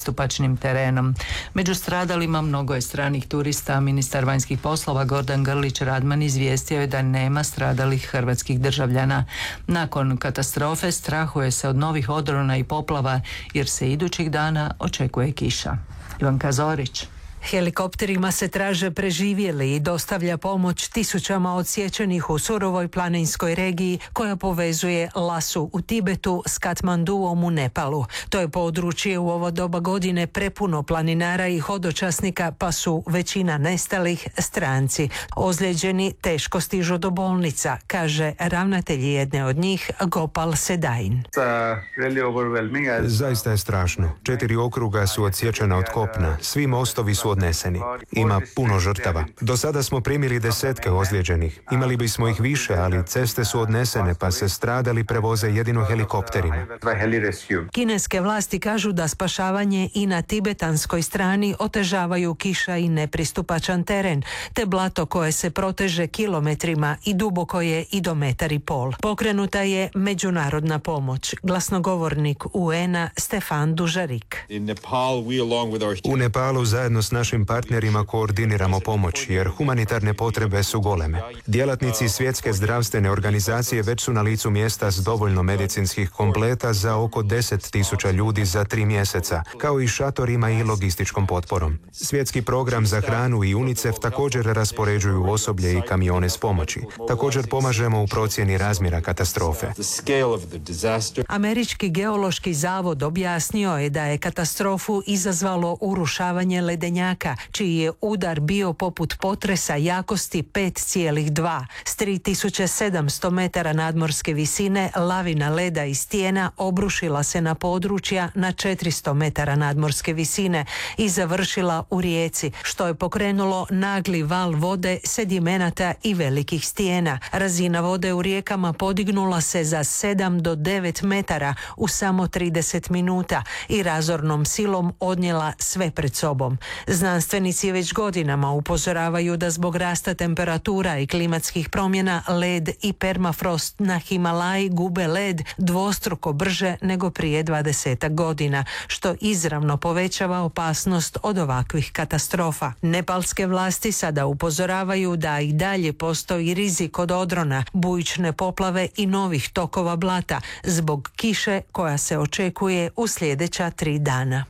nepristupačnim terenom. Među stradalima mnogo je stranih turista. Ministar vanjskih poslova Gordan Grlić Radman izvijestio je da nema stradalih hrvatskih državljana. Nakon katastrofe strahuje se od novih odrona i poplava jer se idućih dana očekuje kiša. Ivanka Zorić. Helikopterima se traže preživjeli i dostavlja pomoć tisućama odsječenih u surovoj planinskoj regiji koja povezuje Lasu u Tibetu s Katmanduom u Nepalu. To je područje u ovo doba godine prepuno planinara i hodočasnika, pa su većina nestalih stranci. Ozlijeđeni teško stižu do bolnica, kaže ravnatelj jedne od njih, Gopal Sedain. Zaista je strašno. 4 okruga su odsječena od kopna. Svi mostovi su odneseni. Ima puno žrtava. Do sada smo primili desetke ozlijeđenih. Imali bismo ih više, ali ceste su odnesene, pa se stradali prevoze jedino helikopterima. Kineske vlasti kažu da spašavanje i na tibetanskoj strani otežavaju kiša i nepristupačan teren, te blato koje se proteže kilometrima i duboko je i do 1,5 metra. Pokrenuta je međunarodna pomoć. Glasnogovornik UN-a Stefan Dužarik. U Nepalu zajedno s našim partnerima koordiniramo pomoć, jer humanitarne potrebe su goleme. Djelatnici Svjetske zdravstvene organizacije već su na licu mjesta s dovoljno medicinskih kompleta za oko 10.000 ljudi za 3 mjeseca, kao i šatorima i logističkom potporom. Svjetski program za hranu i UNICEF također raspoređuju osoblje i kamione s pomoći. Također pomažemo u procjeni razmjera katastrofe. Američki geološki zavod objasnio je da je katastrofu izazvalo urušavanje ledenjaka, čiji je udar bio poput potresa jakosti 5,2. S 3700 metara nadmorske visine lavina leda i stijena obrušila se na područja na 400 metara nadmorske visine i završila u rijeci, što je pokrenulo nagli val vode, sedimenata i velikih stijena. Razina vode u rijekama podignula se za 7 do 9 metara u samo 30 minuta i razornom silom odnijela sve pred sobom. Znanstvenici već godinama upozoravaju da zbog rasta temperatura i klimatskih promjena led i permafrost na Himalaji gube led dvostruko brže nego prije 20 godina, što izravno povećava opasnost od ovakvih katastrofa. Nepalske vlasti sada upozoravaju da i dalje postoji rizik od odrona, bujične poplave i novih tokova blata zbog kiše koja se očekuje u sljedeća 3 dana.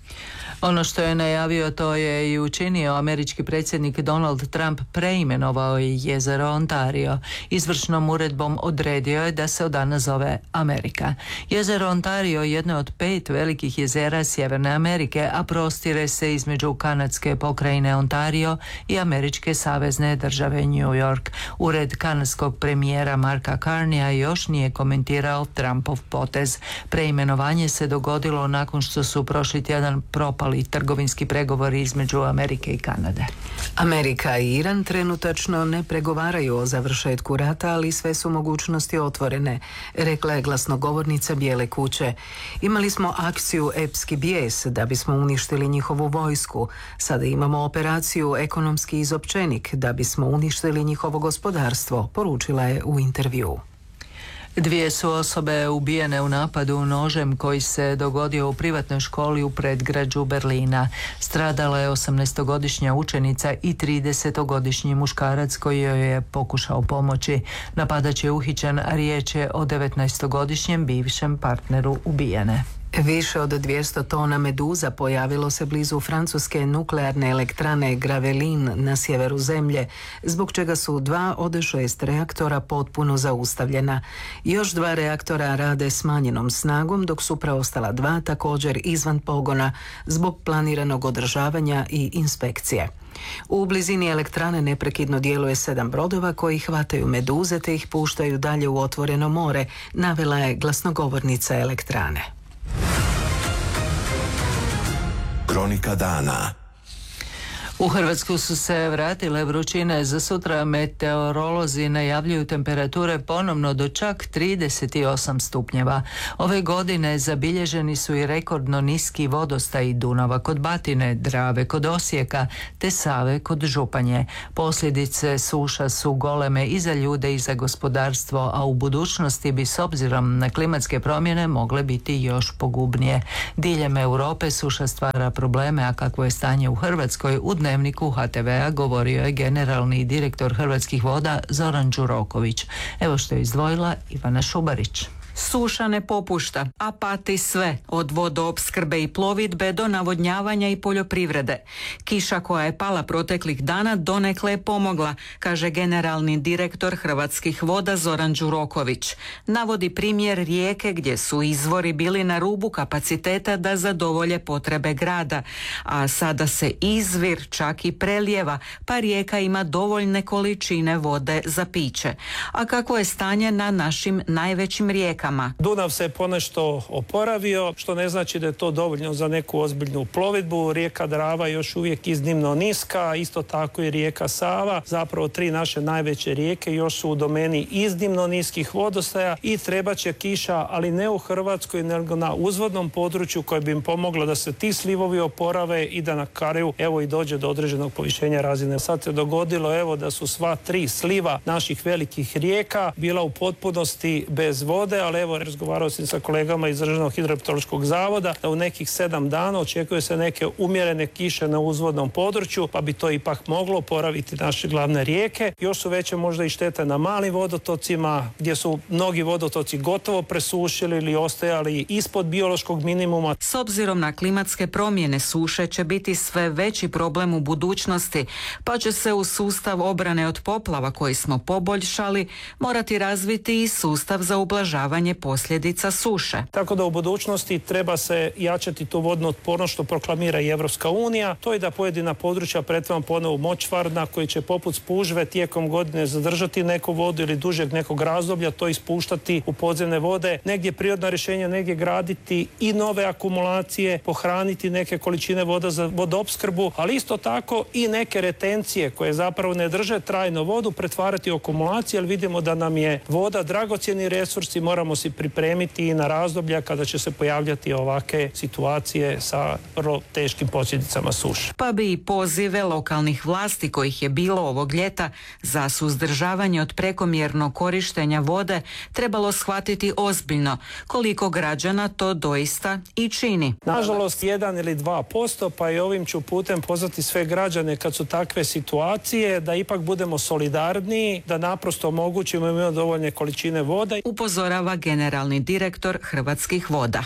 Ono što je najavio, to je i učinio. Američki predsjednik Donald Trump preimenovao je jezero Ontario. Izvršnom uredbom odredio je da se od danas zove Amerika. Jezero Ontario je jedno od 5 velikih jezera Sjeverne Amerike, a prostire se između kanadske pokrajine Ontario i američke savezne države New York. Ured kanadskog premijera Marka Carneya još nije komentirao Trumpov potez. Preimenovanje se dogodilo nakon što su prošli tjedan propali trgovinski pregovori između Amerike i Kanade. Amerika i Iran trenutačno ne pregovaraju o završetku rata, ali sve su mogućnosti otvorene, rekla je glasnogovornica Bijele kuće. Imali smo akciju Epski bijes da bismo uništili njihovu vojsku. Sada imamo operaciju Ekonomski izopćenik da bismo uništili njihovo gospodarstvo, poručila je u intervjuu. 2 su osobe ubijene u napadu nožem koji se dogodio u privatnoj školi u predgrađu Berlina. Stradala je 18-godišnja učenica i 30-godišnji muškarac koji joj je pokušao pomoći. Napadač je uhićen, a riječ je o 19-godišnjem bivšem partneru ubijene. Više od 200 tona meduza pojavilo se blizu francuske nuklearne elektrane Gravelin na sjeveru zemlje, zbog čega su 2 od 6 reaktora potpuno zaustavljena. Još 2 reaktora rade smanjenom snagom, dok su preostala 2 također izvan pogona zbog planiranog održavanja i inspekcije. U blizini elektrane neprekidno djeluje 7 brodova koji hvataju meduze te ih puštaju dalje u otvoreno more, navela je glasnogovornica elektrane. Kronika dana. U Hrvatsku su se vratile vrućine. Za sutra meteorolozi najavljuju temperature ponovno do čak 38 stupnjeva. Ove godine zabilježeni su i rekordno niski vodostaj Dunava kod Batine, Drave kod Osijeka te Save kod Županje. Posljedice suša su goleme i za ljude i za gospodarstvo, a u budućnosti bi s obzirom na klimatske promjene mogle biti još pogubnije. Diljem Europe suša stvara probleme, a kakvo je stanje u Hrvatskoj, u Dnevniku HTV-a govorio je generalni direktor Hrvatskih voda Zoran Đuroković. Evo što je izdvojila Ivana Šubarić. Suša ne popušta, a pati sve, od vodoopskrbe i plovidbe do navodnjavanja i poljoprivrede. Kiša koja je pala proteklih dana donekle je pomogla, kaže generalni direktor Hrvatskih voda Zoran Đuroković. Navodi primjer rijeke gdje su izvori bili na rubu kapaciteta da zadovolje potrebe grada, a sada se izvir čak i prelijeva, pa rijeka ima dovoljne količine vode za piće. A kako je stanje na našim najvećim rijekama? Dunav se ponešto oporavio, što ne znači da je to dovoljno za neku ozbiljnu plovidbu. Rijeka Drava je još uvijek iznimno niska, isto tako i rijeka Sava. Zapravo 3 naše najveće rijeke još su u domeni iznimno niskih vodostaja i treba će kiša, ali ne u Hrvatskoj, nego na uzvodnom području koje bi im pomoglo da se ti slivovi oporave i da na kraju evo i dođe do određenog povišenja razine. Sad se dogodilo evo da su sva 3 sliva naših velikih rijeka bila u potpunosti bez vode, ali evo razgovarao sam sa kolegama iz Državnog hidrometeorološkog zavoda da u nekih 7 dana očekuje se neke umjerene kiše na uzvodnom području, pa bi to ipak moglo oporaviti naše glavne rijeke. Još su veće možda i štete na malim vodotocima gdje su mnogi vodotoci gotovo presušili ili ostajali ispod biološkog minimuma. S obzirom na klimatske promjene, suše će biti sve veći problem u budućnosti, pa će se u sustav obrane od poplava koji smo poboljšali morati razviti i sustav za ublažavanje posljedica suše. Tako da u budućnosti treba se jačati tu vodnu otpornost što proklamira i Europska unija. To je da pojedina područja pretvorimo ponovo močvarna koji će poput spužve tijekom godine zadržati neku vodu ili dužeg nekog razdoblja to ispuštati u podzemne vode. Negdje prirodna rješenja, negdje graditi i nove akumulacije, pohraniti neke količine voda za vodoopskrbu, ali isto tako i neke retencije koje zapravo ne drže trajno vodu pretvarati u akumulacije, jer vidimo da nam je voda dragocjeni resurs i moramo si pripremiti i na razdoblja kada će se pojavljati ovakve situacije sa vrlo teškim posljedicama suše. Pa bi i pozive lokalnih vlasti kojih je bilo ovog ljeta za suzdržavanje od prekomjernog korištenja vode trebalo shvatiti ozbiljno, koliko građana to doista i čini. Nažalost 1 ili 2%, pa i ovim ću putem pozvati sve građane kad su takve situacije da ipak budemo solidarniji, da naprosto omogućimo imamo dovoljne količine vode. Upozorava generalni direktor Hrvatskih voda.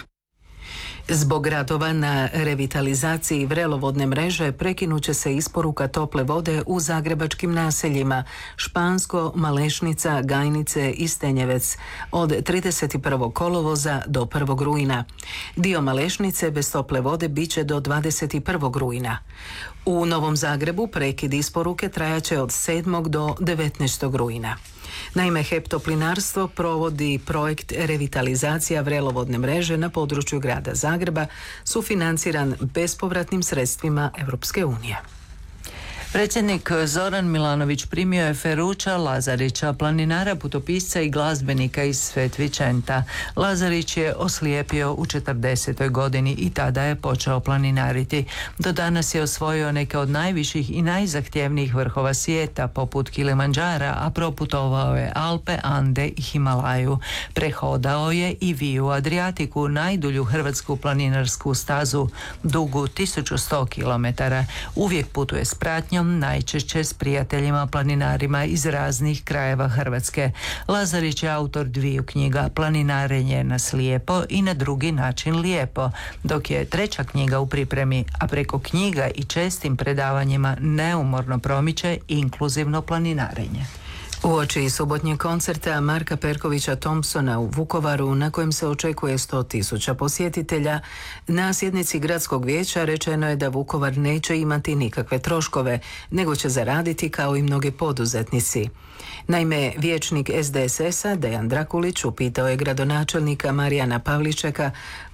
Zbog radova na revitalizaciji vrelovodne mreže prekinut će se isporuka tople vode u zagrebačkim naseljima Špansko, Malešnica, Gajnice i Stenjevec od 31. kolovoza do 1. rujna. Dio Malešnice bez tople vode bit će do 21. rujna. U Novom Zagrebu prekid isporuke trajaće od 7. do 19. rujna. Naime, HEP Toplinarstvo provodi projekt revitalizacija vrelovodne mreže na području grada Zagreba, sufinanciran bespovratnim sredstvima Europske unije. Predsjednik Zoran Milanović primio je Feruća Lazarića, planinara, putopisca i glazbenika iz Svet Vicenta. Lazarić je oslijepio u 40. godini i tada je počeo planinariti. Do danas je osvojio neke od najviših i najzahtjevnijih vrhova svijeta, poput Kilimandžara, a proputovao je Alpe, Ande i Himalaju. Prehodao je i Viju Adriatiku, najdulju hrvatsku planinarsku stazu, dugu 1100 km. Uvijek putuje s pratnjom, najčešće s prijateljima planinarima iz raznih krajeva Hrvatske. Lazarić je autor 2 knjiga, Planinarenje na slijepo i Na drugi način lijepo, dok je 3. knjiga u pripremi, a preko knjiga i čestim predavanjima neumorno promiče inkluzivno planinarenje. Uoči subotnjeg koncerta Marka Perkovića Thompsona u Vukovaru, na kojem se očekuje 100.000 posjetitelja, na sjednici gradskog vijeća rečeno je da Vukovar neće imati nikakve troškove, nego će zaraditi kao i mnogi poduzetnici. Naime, vijećnik SDSS-a Dejan Drakulić upitao je gradonačelnika Marijana Pavličeka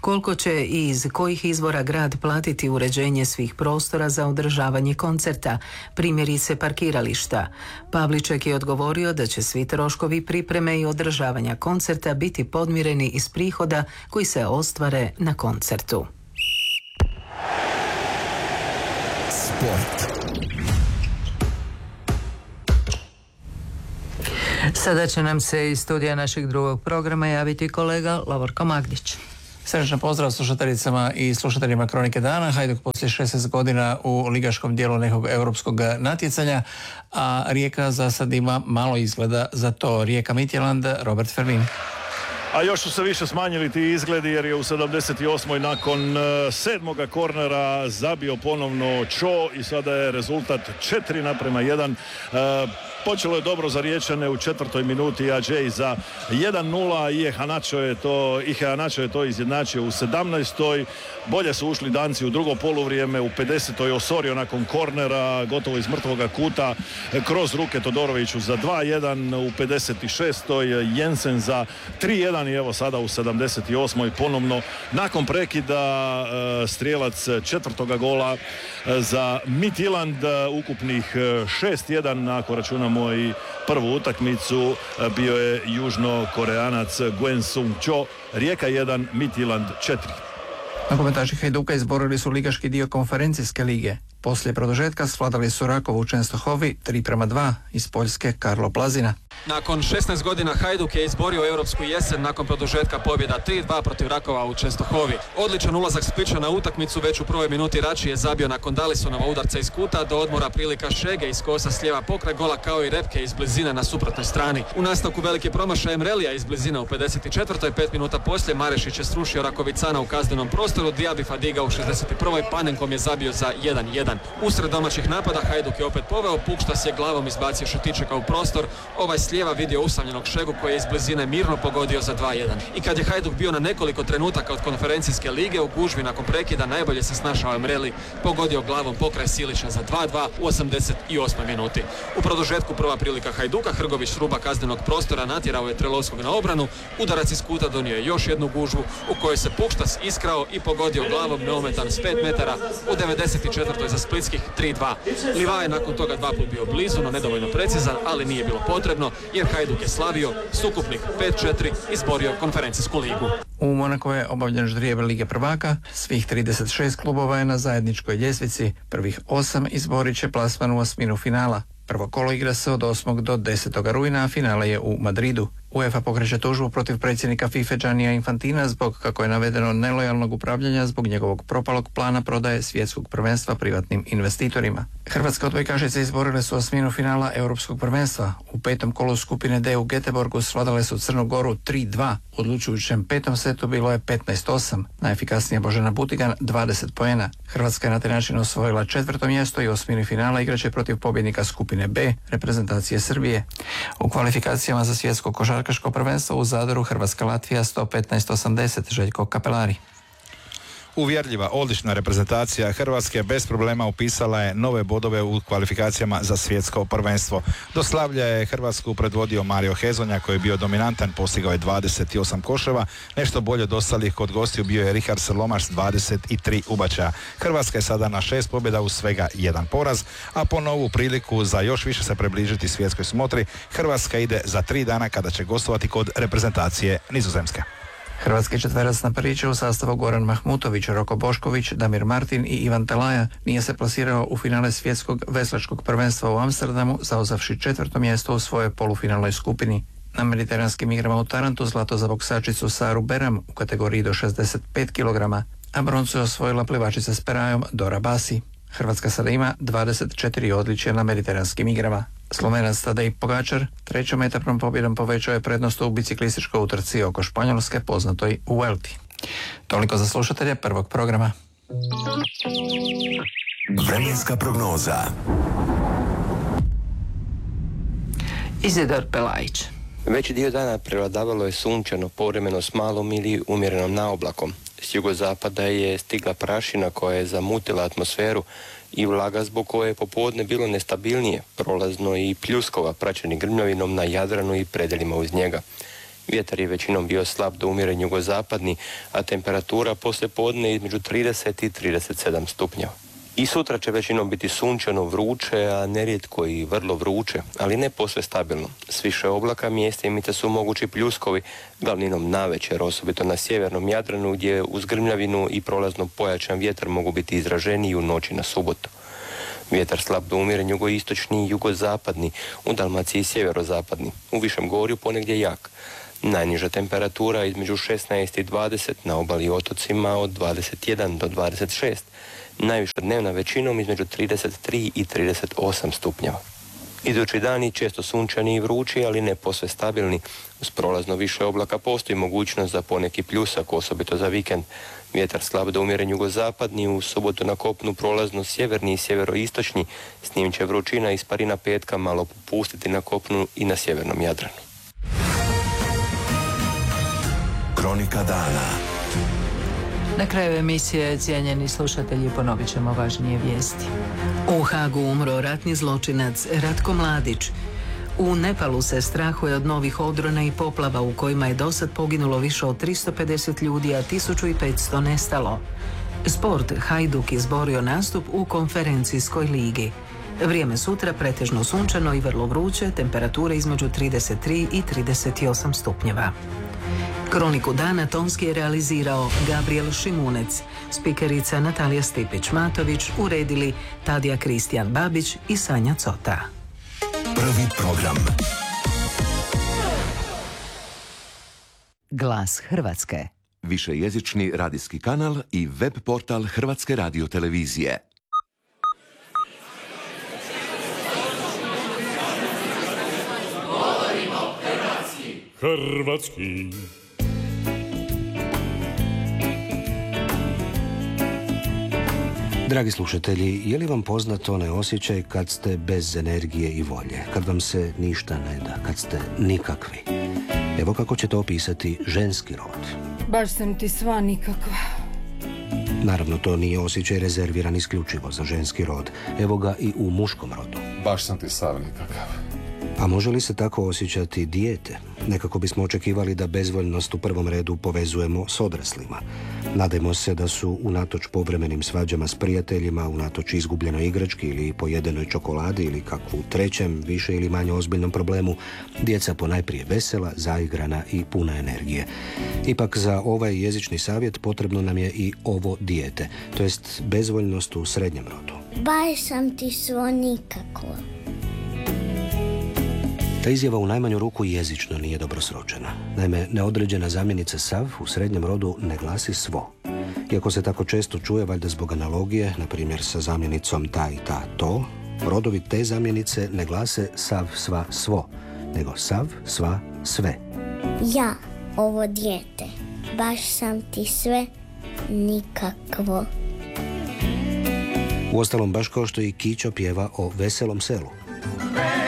Koliko će i iz kojih izvora grad platiti uređenje svih prostora za održavanje koncerta, primjerice parkirališta? Pavliček je odgovorio da će svi troškovi pripreme i održavanja koncerta biti podmireni iz prihoda koji se ostvare na koncertu. Sport. Sada će nam se iz studija našeg drugog programa javiti kolega Lovorko Magdić. Srečan pozdrav slušateljicama i slušateljima Kronike dana. Hajduk poslije 16 godina u ligaškom dijelu nekog europskog natjecanja, a Rijeka za sad ima malo izgleda za to. Rijeka Midtjylland, Robert Fermin. A još su se više smanjili ti izgledi jer je u 78. nakon 7. kornera zabio ponovno Cho i sada je rezultat 4:1. Počelo je dobro za Riječane u 4. minuti, Adjei za 1:0 i Ihanacho je to izjednačio u 17. Bolje su ušli Danci u drugo poluvrijeme, u 50. Osorio nakon kornera, gotovo iz mrtvoga kuta, kroz ruke Todoroviću za 2:1, u 56. Jensen za 3:1 i evo sada u 78. ponovno nakon prekida strijelac 4. gola za Midtjylland, ukupnih 6:1 ako računamo i prvu utakmicu, bio je južnokoreanac Gwen Sung Cho. Rijeka 1, Midtjylland 4. Nogometaši Hajduka izborili su ligaški dio konferencijske lige. Poslije produžetka svladali su Rakovu u Częstochowi 3:2 iz Poljske Karlo Plazina. Nakon 16 godina Hajduk je izborio europsku jesen nakon produžetka pobjeda 3:2 protiv Rakova u Częstochowi. Odličan ulazak Splića na utakmicu, već u prvoj minuti Rači je zabio nakon Dalisonova udarca iz kuta, do odmora prilika Šege iz kosa s lijeva pokraj gola kao i Repke iz blizine na suprotnoj strani. U nastavku veliki promašaj Emrelija iz blizine u 54. 5 minuta poslije Marešić je srušio Rakovicana u kaznenom prostoru, Diaby Fadiga u 61. Panenkom je zabio za 1:1. Usred domaćih napada Hajduk je opet poveo, Pukštas je glavom izbacio Šutičeka u prostor, ovaj s lijeva vidio usamljenog Šegu koji je iz blizine mirno pogodio za 2:1. I kad je Hajduk bio na nekoliko trenutaka od konferencijske lige u gužvi nakon prekida, najbolje se snašao Emreli, pogodio glavom pokraj Silića za 2:2 u 88. minuti. U produžetku prva prilika Hajduka, Hrgović s ruba kaznenog prostora natjerao je Trelovskog na obranu, udarac iz kuta donio je još jednu gužvu u kojoj se Pukštas iskrao i pogodio glavom neometan s 5 metara u 94. za splitskih 3:2. Liva je nakon toga 2 put bio blizu, no nedovoljno precizan, ali nije bilo potrebno jer Hajduk je slavio s ukupnih 5:4 izborio konferencijsku ligu. U Monaku je obavljen ždrijeb Lige prvaka, svih 36 klubova je na zajedničkoj ljestvici, prvih 8 izborit će plasman u osminu finala. Prvo kolo igra se od 8. do 10. rujna, a finale je u Madridu. UEFA pokreće tužbu protiv predsjednika FIFA Giannija Infantina zbog, kako je navedeno, nelojalnog upravljanja zbog njegovog propalog plana prodaje svjetskog prvenstva privatnim investitorima. Hrvatske odbojkašice izborile su osminu finala Europskog prvenstva. U 5. kolu skupine D u Göteborgu svladale su Crnu Goru 3:2. U odlučujućem 5. setu bilo je 15:8. Najefikasnija Božena Butigan 20 poena. Hrvatska je na taj način osvojila 4. mjesto i osmini finala igraće protiv pobjednika skupine B, reprezentacije Srbije. U kvalifikacijama za svjetsko košarkaško prvenstvo u Zadaru Hrvatska-Latvija 115-80, Željko Kapelari. Uvjerljiva, odlična reprezentacija Hrvatske bez problema upisala je nove bodove u kvalifikacijama za svjetsko prvenstvo. Do slavlja je Hrvatsku predvodio Mario Hezonja koji je bio dominantan, postigao je 28 koševa, nešto bolje od ostalih kod gostiju bio je Richard Salomaš s 23 ubačaja. Hrvatska je sada na 6 pobjeda uz svega 1 poraz, a po novu priliku za još više se približiti svjetskoj smotri, Hrvatska ide za 3 dana kada će gostovati kod reprezentacije Nizozemske. Hrvatski četverac na Pariću u sastavu Goran Mahmutović, Roko Bošković, Damir Martin i Ivan Telaja nije se plasirao u finale svjetskog veslačkog prvenstva u Amsterdamu, zauzavši 4. mjesto u svojoj polufinalnoj skupini. Na mediteranskim igrama u Tarantu zlato za boksačicu Saru Beram u kategoriji do 65 kg, a broncu je osvojila plivačica s perajom Dora Basi. Hrvatska sada ima 24 odličja na mediteranskim igrama. Slovenac Tadej Pogačar trećom etapnom pobjedom povećao je prednost u biciklističkoj utrci oko Španjolske, poznatoj u Vuelti. Toliko za slušatelje prvog programa. Vremenska prognoza. Izidor Pelajić. Veći dio dana prevladavalo je sunčano, povremeno s malom ili umjerenom naoblakom. S jugozapada je stigla prašina koja je zamutila atmosferu i vlaga zbog koje je popodne bilo nestabilnije, prolazno i pljuskova praćeni grmljavinom na Jadranu i predelima uz njega. Vjetar je većinom bio slab do umjeren jugozapadni, a temperatura poslije podne između 30 i 37 stupnjeva. I sutra će većinom biti sunčano, vruće, a nerijetko i vrlo vruće, ali ne posve stabilno. S više oblaka mjestimice su mogući pljuskovi, glavninom navečer, osobito na sjevernom Jadranu, gdje uz grmljavinu i prolazno pojačan vjetar mogu biti izraženiji u noći na subotu. Vjetar slab do umjeren jugoistočni i jugozapadni, u Dalmaciji i sjeverozapadni, u Višem Gorju ponegdje jak. Najniža temperatura između 16 i 20, na obali i otocima od 21 do 26. Najviša dnevna većinom između 33 i 38 stupnjeva. Idući dani često sunčani i vrući, ali ne posve stabilni. Uz prolazno više oblaka postoji mogućnost za poneki pljusak, osobito za vikend. Vjetar slab do umjeren jugozapadni, u subotu na kopnu prolazno sjeverni i sjeveroistočni, s njim će vrućina iz parina petka malo popustiti na kopnu i na sjevernom Jadranu. Kronika dana. Na kraju emisije, cijenjeni slušatelji, ponovit ćemo važnije vijesti. U Hagu umro ratni zločinac Ratko Mladić. U Nepalu se strahuje od novih odrona i poplava u kojima je dosad poginulo više od 350 ljudi, a 1500 nestalo. Sport, Hajduk izborio nastup u konferencijskoj ligi. Vrijeme sutra pretežno sunčano i vrlo vruće, temperature između 33 i 38 stupnjeva. Kroniku dana tonski je realizirao Gabriel Šimunec, spikerica Natalija Stipić-Matović, uredili Tadija Kristijan Babić i Sanja Cota. Prvi program. Glas Hrvatske. Višejezični radijski kanal i web portal Hrvatske radiotelevizije. Hrvatski. Dragi slušatelji, je li vam poznat onaj osjećaj kad ste bez energije i volje, kad vam se ništa ne da, kad ste nikakvi? Evo kako će to opisati ženski rod. Baš sam ti sva nikakva. Naravno, to nije osjećaj rezerviran isključivo za ženski rod. Evo ga i u muškom rodu. Baš sam ti sav nikakav. A može li se tako osjećati dijete? Nekako bismo očekivali da bezvoljnost u prvom redu povezujemo s odraslima. Nadajmo se da su unatoč povremenim svađama s prijateljima, unatoč izgubljenoj igrački ili pojedenoj čokoladi ili kakvu trećem, više ili manje ozbiljnom problemu, djeca ponajprije vesela, zaigrana i puna energije. Ipak za ovaj jezični savjet potrebno nam je i ovo dijete, to jest bezvoljnost u srednjem rodu. Baš sam ti svo nikako. Ta izjava u najmanju ruku jezično nije dobro sročena. Naime, neodređena zamjenica sav u srednjem rodu ne glasi svo. Iako se tako često čuje, valjda zbog analogije, na primjer sa zamjenicom ta i ta to, rodovi te zamjenice ne glase sav, sva, svo, nego sav, sva, sve. Ja, ovo dijete, baš sam ti sve nikakvo. Uostalom, baš kao što i Kićo pjeva o veselom selu.